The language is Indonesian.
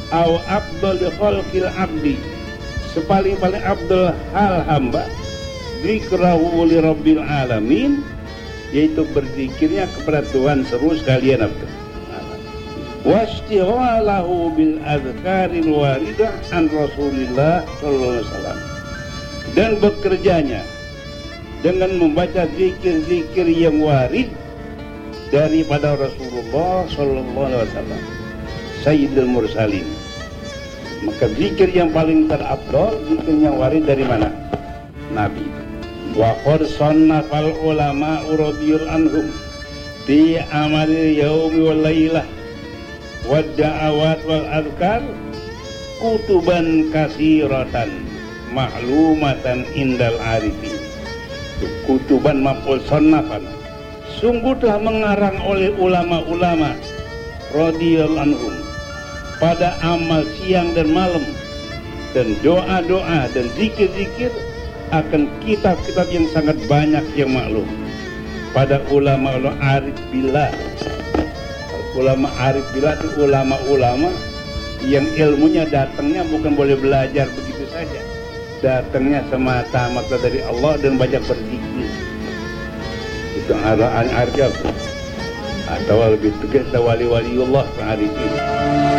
au afdal khalqil abdi, sepaling-paling abdul hal hamba, zikrahu li rabbil alamin, yaitu berzikirnya kepada Tuhan seru sekalian abdu. Wastighalahu bil azkaril waridah an Rasulillah sallallahu alaihi wasallam, dan bekerjanya dengan membaca zikir-zikir yang warid daripada Rasulullah sallallahu alaihi wasallam, Sayyidul Mursalin. Maka zikir yang paling terafdal, zikir yang warid dari mana? Nabi. Wa qad sannafal ulama radhiyallahu anhum fi amalil yaumi wal lailah wad da'awat wal adhkar kutuban katsiratan ma'lumatan indal arifin. Kutuban maf'ul sannafan, sungguh telah mengarang oleh ulama-ulama radhiyallahu anhum pada amal siang dan malam, dan doa-doa dan zikir-zikir akan kitab-kitab yang sangat banyak yang maklum pada ulama-ulama arif billah. Ulama arif billah itu ulama-ulama yang ilmunya datangnya bukan boleh belajar begitu saja, datangnya semata-mata dari Allah dan banyak berzikir. Itu arif, atau lebih tegas wali-waliullah arifin.